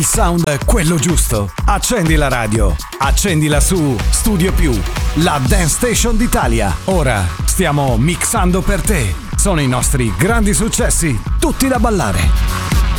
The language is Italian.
Il sound è quello giusto. Accendi la radio. Accendila su Studio Più, la dance station d'Italia. Ora stiamo mixando per te. Sono i nostri grandi successi, tutti da ballare.